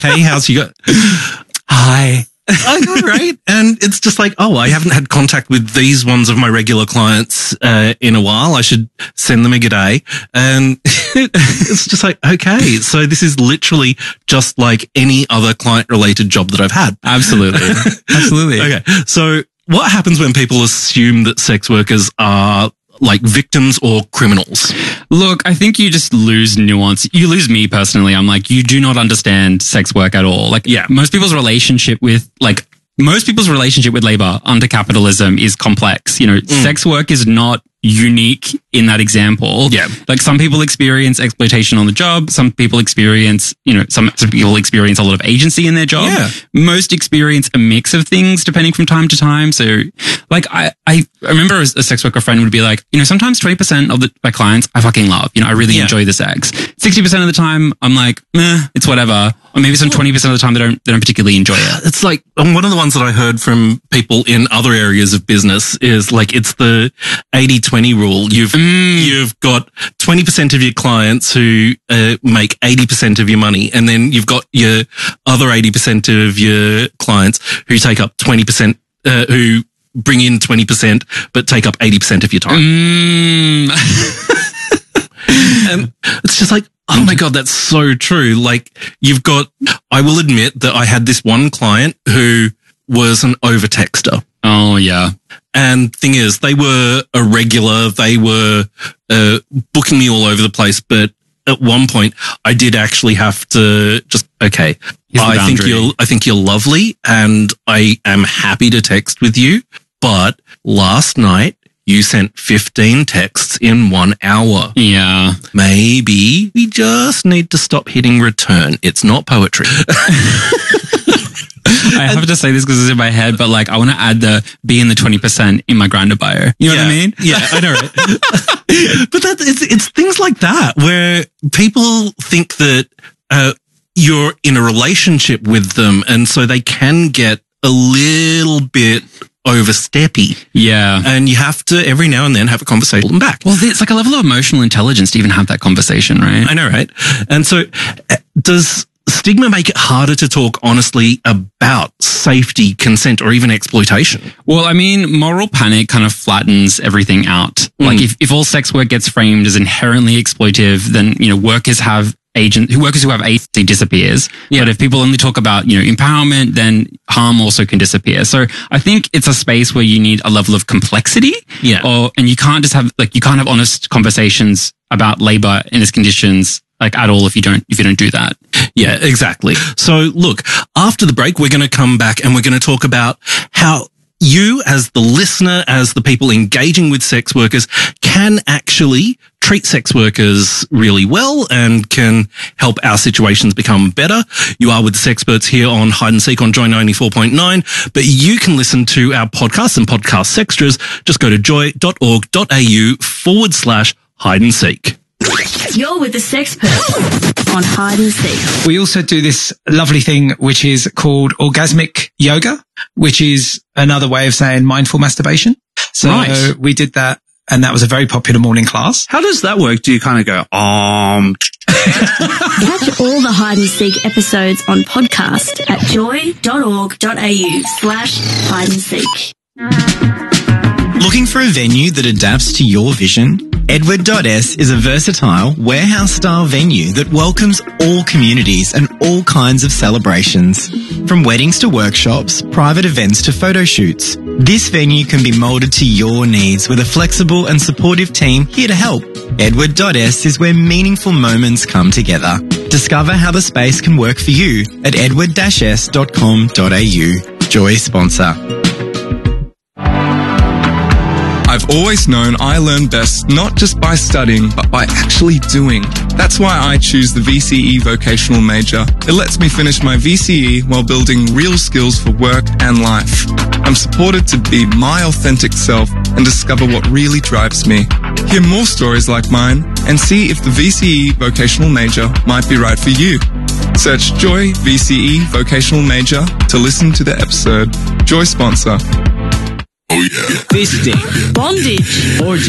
hey, how's you go? Hi. I know, right? And it's just like, oh, I haven't had contact with these ones of my regular clients in a while. I should send them a g'day. And it's just like, okay, so this is literally just like any other client-related job that I've had. Absolutely. Absolutely. Okay, so what happens when people assume that sex workers are like victims or criminals? Look, I think you just lose nuance. You lose me personally. I'm like, you do not understand sex work at all. Like, Yeah. most people's relationship with labor under capitalism is complex. You know, sex work is not unique in that example. Yeah. Like, some people experience exploitation on the job. Some people experience, some people experience a lot of agency in their job. Yeah. Most experience a mix of things depending from time to time. So, like, I remember a sex worker friend would be like, sometimes 20% of my clients I fucking love. I really enjoy the sex. 60% of the time I'm like, meh, it's whatever. Or maybe some 20% of the time they don't particularly enjoy it. It's like, one of the ones that I heard from people in other areas of business is like, it's the 80-20 rule. You've got 20% of your clients who make 80% of your money, and then you've got your other 80% of your clients who take up 20%, who bring in 20% but take up 80% of your time. And it's just like, oh my God, that's so true. Like, I will admit that I had this one client who was an over-texter. Oh, yeah. And thing is, they were a regular. They were booking me all over the place. But at one point, I did actually have to just, okay, I think you're lovely, and I am happy to text with you. But last night, you sent 15 texts in 1 hour. Yeah. Maybe we just need to stop hitting return. It's not poetry. I have to say this because it's in my head, but like, I want to add the be in the 20% in my Grindr bio. You know what I mean? Yeah, I know, right? But it's things like that where people think that you're in a relationship with them, and so they can get a little bit oversteppy. Yeah. And you have to every now and then have a conversation with them back. Well, it's like a level of emotional intelligence to even have that conversation, right? I know, right? And so does stigma make it harder to talk honestly about safety, consent, or even exploitation? Well, I mean, moral panic kind of flattens everything out. Like, if all sex work gets framed as inherently exploitive, then, workers who have agency disappears. Yeah. But if people only talk about, empowerment, then harm also can disappear. So I think it's a space where you need a level of complexity. Yeah. And you can't just have, you can't have honest conversations about labor and its conditions at all if you don't do that. Yeah, exactly. So look, after the break, we're going to come back and we're going to talk about how you, as the listener, as the people engaging with sex workers, can actually treat sex workers really well and can help our situations become better. You are with the Sexperts here on Hide and Seek on Joy 94.9, but you can listen to our podcasts and podcast sextras. Just go to joy.org.au/hide and seek. You're with the Sexperts on Hide and Seek. We also do this lovely thing, which is called orgasmic yoga, which is another way of saying mindful masturbation. So we did that, and that was a very popular morning class. How does that work? Do you kind of go, Catch all the Hide and Seek episodes on podcast at joy.org.au/hide and seek. Looking for a venue that adapts to your vision? Edward.s is a versatile, warehouse-style venue that welcomes all communities and all kinds of celebrations. From weddings to workshops, private events to photo shoots, this venue can be moulded to your needs with a flexible and supportive team here to help. Edward.s is where meaningful moments come together. Discover how the space can work for you at edward-s.com.au. Joy sponsor. I've always known I learn best not just by studying, but by actually doing. That's why I choose the VCE vocational major. It lets me finish my VCE while building real skills for work and life. I'm supported to be my authentic self and discover what really drives me. Hear more stories like mine and see if the VCE vocational major might be right for you. Search Joy VCE vocational major to listen to the episode. Joy sponsor. Oh yeah. Fisting. Bondage. Orgies.